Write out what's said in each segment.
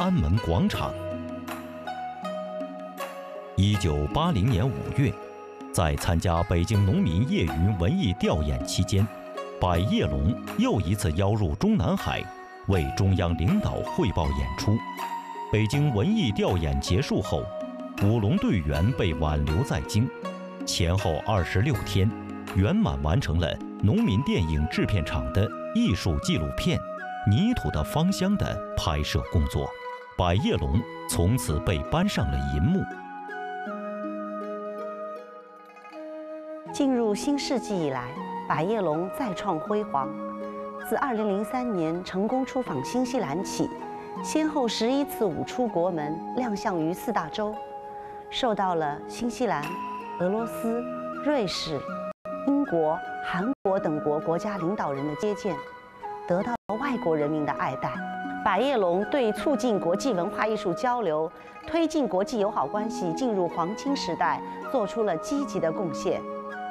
安门广场。1980年5月，在参加北京农民业余文艺调研期间，百叶龙又一次邀入中南海，为中央领导汇报演出。北京文艺调研结束后，舞龙队员被挽留在京，前后26天，圆满完成了农民电影制片厂的艺术纪录片《泥土的芳香》的拍摄工作。百叶龙从此被搬上了银幕。 进入新世纪以来，百叶龙再创辉煌。自2003年成功出访新西兰起，先后11次舞出国门，亮相于4大洲，受到了新西兰、俄罗斯、瑞士、英国、韩国等国国家领导人的接见，得到了外国人民的爱戴。百叶龙对促进国际文化艺术交流、推进国际友好关系进入黄金时代，做出了积极的贡献。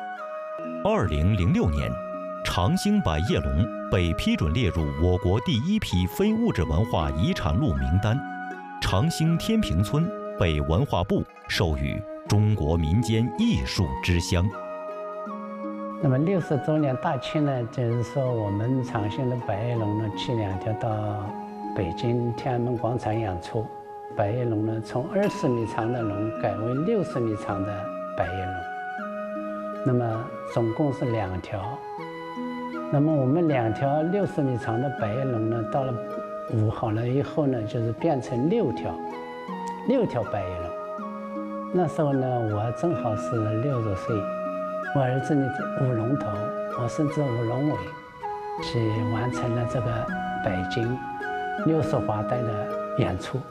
2006年，长兴百叶龙被批准列入我国第一批非物质文化遗产录名单，长兴天平村被文化部授予中国民间艺术之乡。 那么60周年大庆呢，就是说我们长兴的百叶龙呢，去2条到北京天安门广场演出。百叶龙呢，从20米长的龙改为60米长的百叶龙。那么总共是2条。那么我们2条60米长的百叶龙呢，到了舞好了以后呢，就是变成6条百叶龙。那时候呢，我正好是60岁，我儿子呢舞龙头，我甚至舞龙尾，去完成了这个北京60华带的演出。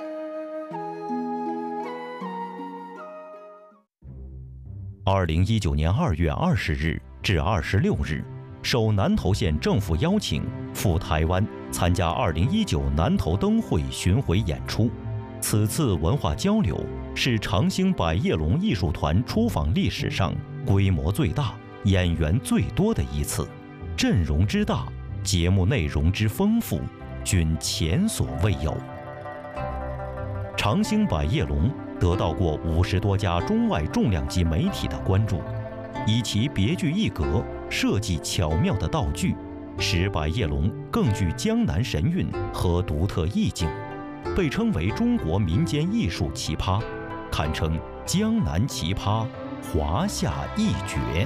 2019年2月20日至26日，受南投县政府邀请，赴台湾参加2019南投灯会巡回演出。此次文化交流是长兴百叶龙艺术团出访历史上规模最大、演员最多的一次，阵容之大，节目内容之丰富，均前所未有。长兴百叶龙得到过50多家中外重量级媒体的关注，以其别具一格、设计巧妙的道具，使百叶龙更具江南神韵和独特意境，被称为中国民间艺术奇葩，堪称江南奇葩，华夏一绝。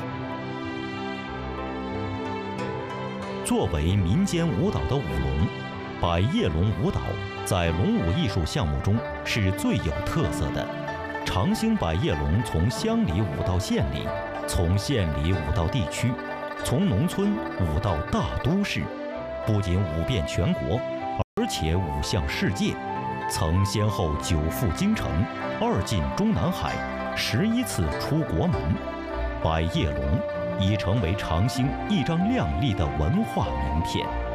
作为民间舞蹈的舞龙，百叶龙舞蹈在龙舞艺术项目中是最有特色的。长兴百叶龙从乡里舞到县里，从县里舞到地区，从农村舞到大都市，不仅舞遍全国，而且舞向世界，曾先后9赴京城，2进中南海，11次出国门。百叶龙已成为长兴一张亮丽的文化名片。